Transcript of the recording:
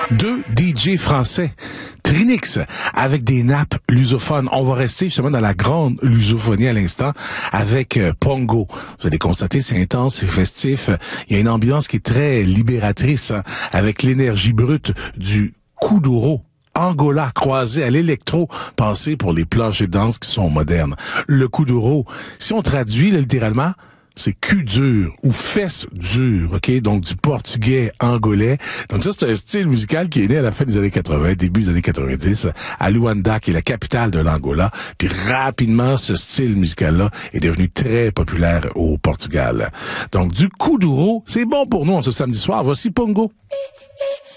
Deux DJ français, Trinix, avec des nappes lusophones. On va rester justement dans la grande lusophonie à l'instant avec Pongo. Vous allez constater, c'est intense, c'est festif. Il y a une ambiance qui est très libératrice, hein, avec l'énergie brute du kuduro. Angola croisé à l'électro, pensé pour les planches de danse qui sont modernes. Le kuduro, si on traduit là, littéralement, c'est cul dur ou fesse dure, ok? Donc du portugais angolais. Donc ça, c'est un style musical qui est né à la fin des années 80, début des années 90, à Luanda, qui est la capitale de l'Angola. Puis rapidement, ce style musical-là est devenu très populaire au Portugal. Donc du kuduro, c'est bon pour nous en ce samedi soir. Voici Pongo.